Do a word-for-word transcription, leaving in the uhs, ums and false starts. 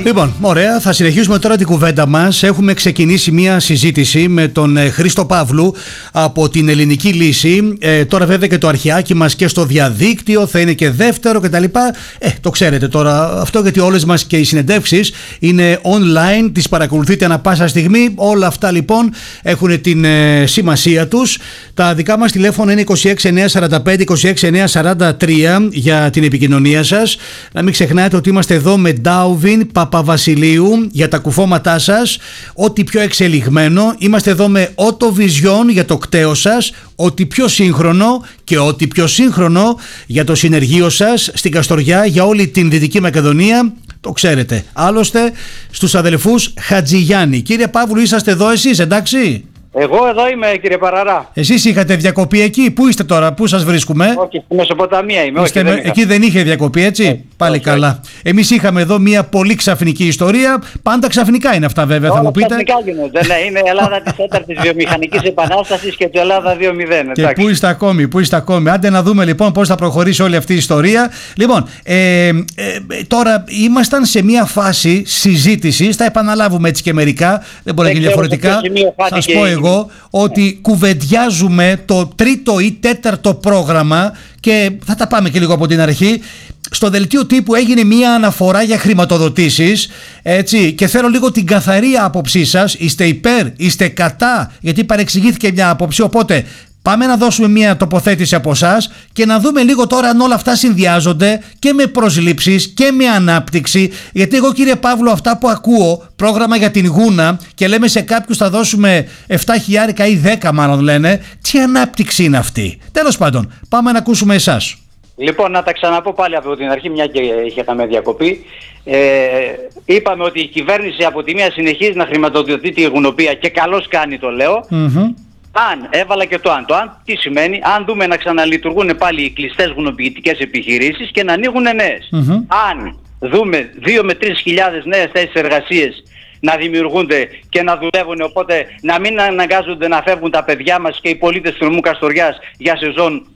Λοιπόν, ωραία, θα συνεχίσουμε τώρα την κουβέντα μας. Έχουμε ξεκινήσει μια συζήτηση με τον ε, Χρήστο Παύλου από την Ελληνική Λύση. Ε, τώρα βέβαια και το αρχιάκι μας και στο διαδίκτυο θα είναι και δεύτερο κτλ. Ε, το ξέρετε τώρα αυτό, γιατί όλες μας και οι συνεντεύξεις είναι online, τις παρακολουθείτε ανά πάσα στιγμή. Όλα αυτά λοιπόν έχουν την ε, σημασία τους. Τα δικά μας τηλέφωνα είναι είκοσι έξι εννιακόσια σαράντα πέντε είκοσι έξι εννιακόσια σαράντα τρία για την επικοινωνία σας. Να μην ξεχνάτε ότι είμαστε εδώ με Ντάουβιν Παπαβασιλείου για τα κουφώματά σας, ό,τι πιο εξελιγμένο. Είμαστε εδώ με Auto Vision για το κταίο σας, ό,τι πιο σύγχρονο, και ό,τι πιο σύγχρονο για το συνεργείο σας στην Καστοριά, για όλη την Δυτική Μακεδονία. Το ξέρετε. Άλλωστε στους αδελφούς Χατζηγιάννη. Κύριε Παύλου, είσαστε εδώ εσείς, εντάξει? Εγώ εδώ είμαι, κύριε Παραρά. Εσείς είχατε διακοπή εκεί? Πού είστε τώρα, πού σας βρίσκουμε? Όχι, στη Μεσοποταμία είμαι. Είστε όχι, με... δεν Εκεί δεν είχε διακοπή, έτσι? όχι, Πάλι όχι, καλά. όχι. Εμείς είχαμε εδώ μια πολύ ξαφνική ιστορία. Πάντα ξαφνικά είναι αυτά, βέβαια, Όλα θα μου πείτε. ξαφνικά γίνονται. Ναι, είναι η Ελλάδα της τέταρτης βιομηχανικής επανάστασης και του Ελλάδα δύο μηδέν. Και πού είστε ακόμη, πού είστε ακόμη. Άντε να δούμε λοιπόν πώς θα προχωρήσει όλη αυτή η ιστορία. Λοιπόν, ε, ε, τώρα ήμασταν σε μια φάση συζήτησης. Θα επαναλάβουμε έτσι και μερικά. Δεν μπορεί να γίνει διαφορετικά. Σας πω εγώ ότι κουβεντιάζουμε το τρίτο ή τέταρτο πρόγραμμα και θα τα πάμε και λίγο από την αρχή. Στο δελτίο τύπου έγινε μία αναφορά για χρηματοδοτήσεις, έτσι, και θέλω λίγο την καθαρή άποψή σας. Είστε υπέρ, είστε κατά? Γιατί παρεξηγήθηκε μια άποψη, οπότε πάμε να δώσουμε μια τοποθέτηση από εσάς και να δούμε λίγο τώρα αν όλα αυτά συνδυάζονται και με προσλήψεις και με ανάπτυξη. Γιατί εγώ, κύριε Παύλο, αυτά που ακούω, πρόγραμμα για την Γούνα, και λέμε σε κάποιους θα δώσουμε επτά χιλιάρικα ή δέκα μάλλον λένε, τι ανάπτυξη είναι αυτή? Τέλος πάντων, πάμε να ακούσουμε εσάς. Λοιπόν, να τα ξαναπώ πάλι από την αρχή, μια και είχαμε διακοπή. Ε, είπαμε ότι η κυβέρνηση από τη μία συνεχίζει να χρηματοδοτεί τη γουνοπία και καλώς κάνει, το λέω. Mm-hmm. Αν, έβαλα και το αν. Το αν τι σημαίνει? Αν δούμε να ξαναλειτουργούν πάλι οι κλειστές γουνοποιητικές επιχειρήσεις και να ανοίγουν νέες. Mm-hmm. Αν δούμε δύο με τρεις χιλιάδες νέες θέσεις εργασίες να δημιουργούνται και να δουλεύουν, οπότε να μην αναγκάζονται να φεύγουν τα παιδιά μας και οι πολίτες του νομού Καστοριάς για σεζόν